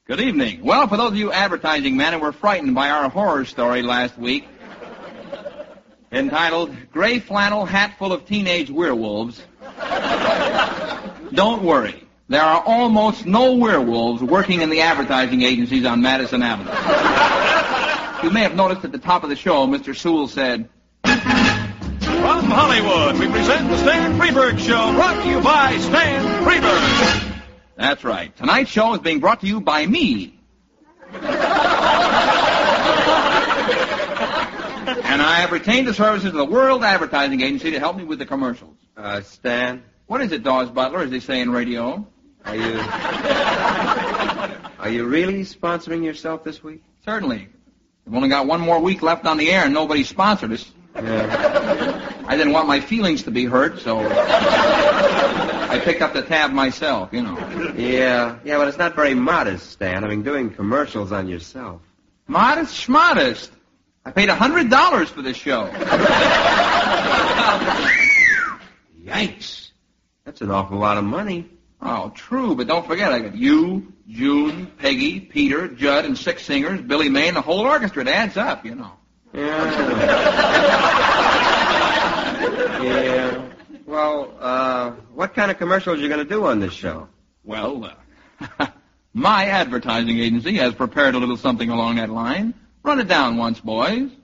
Good evening. Well, for those of you advertising men who were frightened by our horror story last week, entitled Gray Flannel Hat Full of Teenage Werewolves, don't worry. There are almost no werewolves working in the advertising agencies on Madison Avenue. You may have noticed at the top of the show, Mr. Sewell said, From Hollywood, we present the Stan Freberg Show, brought to you by Stan Freberg. That's right. Tonight's show is being brought to you by me. And I have retained the services of the World Advertising Agency to help me with the commercials. Stan? What is it, Dawes Butler, as they say in radio? Are you really sponsoring yourself this week? Certainly. We've only got one more week left on the air and nobody sponsored us. Yeah. I didn't want my feelings to be hurt, so I picked up the tab myself, you know. Yeah, but it's not very modest, Stan. I mean, doing commercials on yourself. Modest schmodest. I paid $100 for this show. Yikes. That's an awful lot of money. Oh, true, but don't forget, I got you, June, Peggy, Peter, Judd, and 6 singers, Billy May, and the whole orchestra. It adds up, you know. Yeah. Well, what kind of commercials are you going to do on this show? Well, my advertising agency has prepared a little something along that line. Run it down once, boys.